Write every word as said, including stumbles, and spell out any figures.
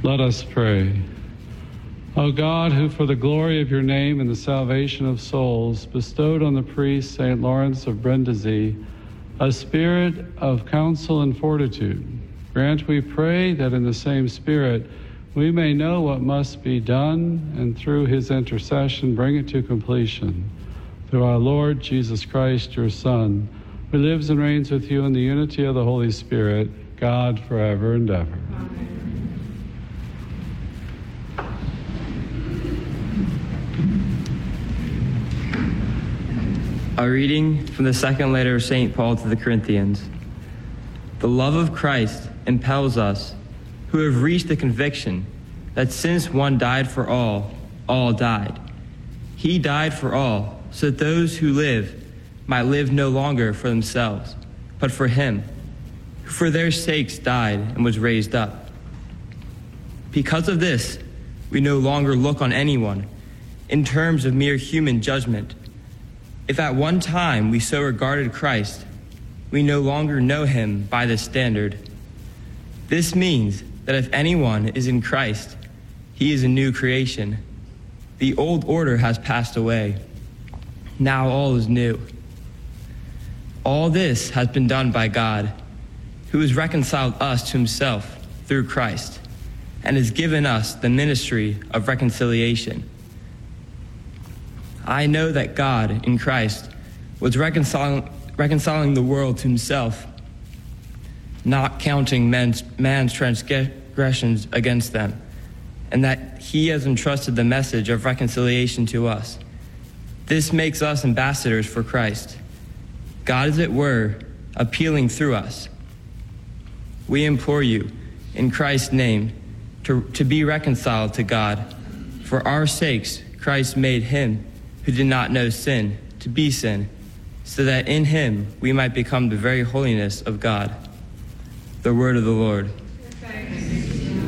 Let us pray. O God, who for the glory of your name and the salvation of souls bestowed on the priest Saint Lawrence of Brindisi a spirit of counsel and fortitude, grant, we pray, that in the same spirit we may know what must be done, and through his intercession bring it to completion. Through our Lord Jesus Christ, your Son, who lives and reigns with you in the unity of the Holy Spirit, God, forever and ever. Amen. A reading from the second letter of Saint Paul to the Corinthians. The love of Christ impels us, who have reached the conviction that since one died for all, all died. He died for all, so that those who live might live no longer for themselves, but for him, who for their sakes died and was raised up. Because of this, we no longer look on anyone in terms of mere human judgment. If at one time we so regarded Christ, we no longer know him by this standard. This means that if anyone is in Christ, he is a new creation. The old order has passed away. Now all is new. All this has been done by God, who has reconciled us to himself through Christ, and has given us the ministry of reconciliation. I know that God, in Christ, was reconciling, reconciling the world to himself, not counting men's, man's transgressions against them, and that he has entrusted the message of reconciliation to us. This makes us ambassadors for Christ. God, as it were, appealing through us. We implore you, in Christ's name, to, to be reconciled to God. For our sakes, Christ made him who did not know sin to be sin, so that in him we might become the very holiness of God. The word of the Lord.